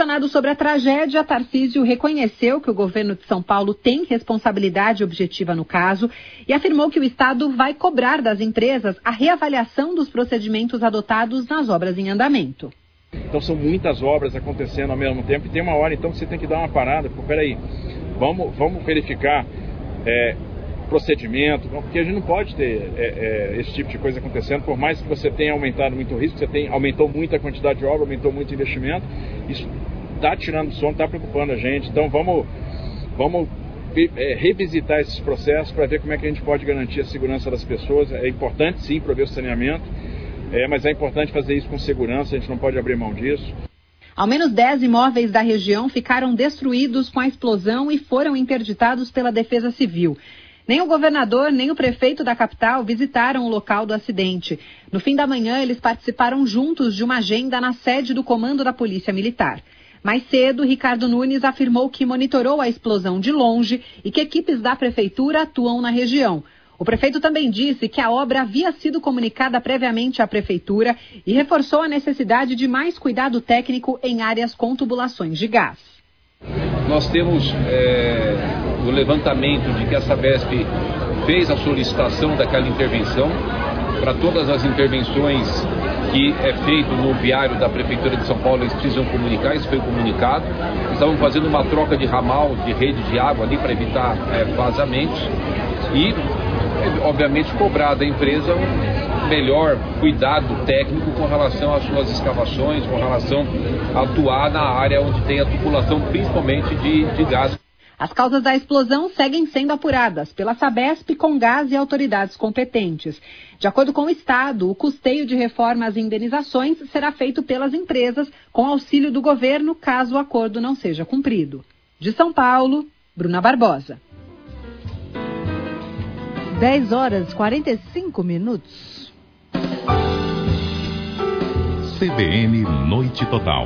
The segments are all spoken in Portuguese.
Questionado sobre a tragédia, Tarcísio reconheceu que o governo de São Paulo tem responsabilidade objetiva no caso e afirmou que o Estado vai cobrar das empresas a reavaliação dos procedimentos adotados nas obras em andamento. Então são muitas obras acontecendo ao mesmo tempo e tem uma hora então que você tem que dar uma parada, porque peraí, vamos verificar procedimento, porque a gente não pode ter esse tipo de coisa acontecendo, por mais que você tenha aumentado muito o risco, aumentou muito a quantidade de obra, aumentou muito o investimento, isso está tirando sono, está preocupando a gente, então vamos revisitar esses processos para ver como é que a gente pode garantir a segurança das pessoas. É importante sim prover o saneamento, mas é importante fazer isso com segurança, a gente não pode abrir mão disso. Ao menos 10 imóveis da região ficaram destruídos com a explosão e foram interditados pela Defesa Civil. Nem o governador, nem o prefeito da capital visitaram o local do acidente. No fim da manhã, eles participaram juntos de uma agenda na sede do Comando da Polícia Militar. Mais cedo, Ricardo Nunes afirmou que monitorou a explosão de longe e que equipes da prefeitura atuam na região. O prefeito também disse que a obra havia sido comunicada previamente à prefeitura e reforçou a necessidade de mais cuidado técnico em áreas com tubulações de gás. Nós temos o levantamento de que a Sabesp fez a solicitação daquela intervenção. Para todas as intervenções que é feito no viário da Prefeitura de São Paulo, eles precisam comunicar, isso foi comunicado. Estavam fazendo uma troca de ramal, de rede de água ali para evitar vazamentos e, obviamente, cobrar da empresa um melhor cuidado técnico com relação às suas escavações, com relação a atuar na área onde tem a tubulação, principalmente de gás. As causas da explosão seguem sendo apuradas pela Sabesp, Comgás e autoridades competentes. De acordo com o Estado, o custeio de reformas e indenizações será feito pelas empresas com auxílio do governo, caso o acordo não seja cumprido. De São Paulo, Bruna Barbosa. 10h45. CBN Noite Total.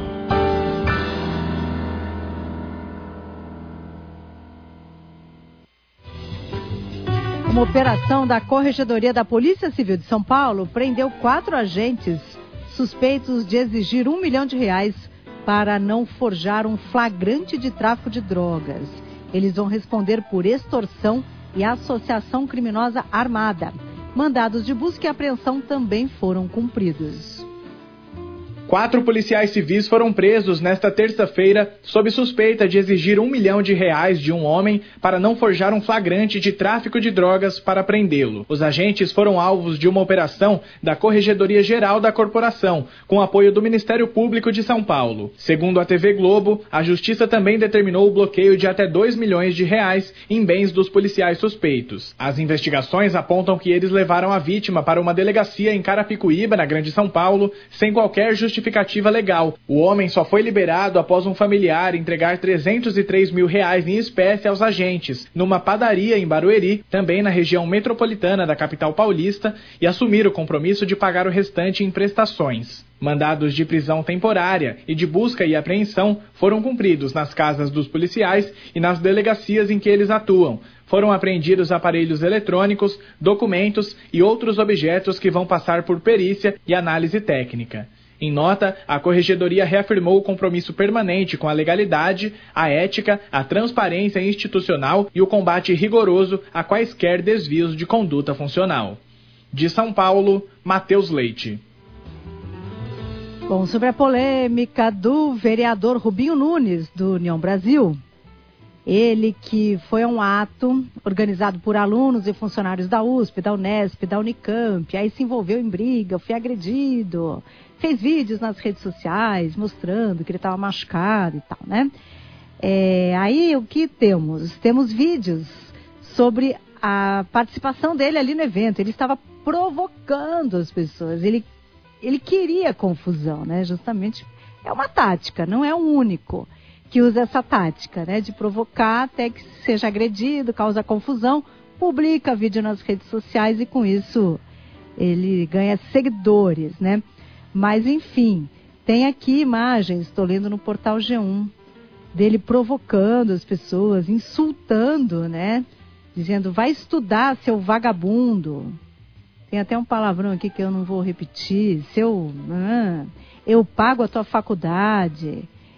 Uma operação da Corregedoria da Polícia Civil de São Paulo prendeu 4 agentes suspeitos de exigir R$1 milhão para não forjar um flagrante de tráfico de drogas. Eles vão responder por extorsão e associação criminosa armada. Mandados de busca e apreensão também foram cumpridos. 4 policiais civis foram presos nesta terça-feira sob suspeita de exigir R$1 milhão de um homem para não forjar um flagrante de tráfico de drogas para prendê-lo. Os agentes foram alvos de uma operação da Corregedoria Geral da Corporação, com apoio do Ministério Público de São Paulo. Segundo a TV Globo, a Justiça também determinou o bloqueio de até R$2 milhões em bens dos policiais suspeitos. As investigações apontam que eles levaram a vítima para uma delegacia em Carapicuíba, na Grande São Paulo, sem qualquer justificativa legal. O homem só foi liberado após um familiar entregar R$303 mil em espécie aos agentes, numa padaria em Barueri, também na região metropolitana da capital paulista, e assumir o compromisso de pagar o restante em prestações. Mandados de prisão temporária e de busca e apreensão foram cumpridos nas casas dos policiais e nas delegacias em que eles atuam. Foram apreendidos aparelhos eletrônicos, documentos e outros objetos que vão passar por perícia e análise técnica. Em nota, a Corregedoria reafirmou o compromisso permanente com a legalidade, a ética, a transparência institucional e o combate rigoroso a quaisquer desvios de conduta funcional. De São Paulo, Matheus Leite. Bom, sobre a polêmica do vereador Rubinho Nunes, do União Brasil, ele que foi a um ato organizado por alunos e funcionários da USP, da Unesp, da Unicamp, aí se envolveu em briga, foi agredido, fez vídeos nas redes sociais mostrando que ele estava machucado e tal, né? Aí o que temos? Temos vídeos sobre a participação dele ali no evento. Ele estava provocando as pessoas, ele queria confusão, né? Justamente é uma tática, não é o único que usa essa tática, né? De provocar até que seja agredido, causa confusão, publica vídeo nas redes sociais e com isso ele ganha seguidores, né? Mas enfim, tem aqui imagens, estou lendo no portal G1, dele provocando as pessoas, insultando, né? Dizendo, vai estudar, seu vagabundo. Tem até um palavrão aqui que eu não vou repetir. Eu pago a tua faculdade.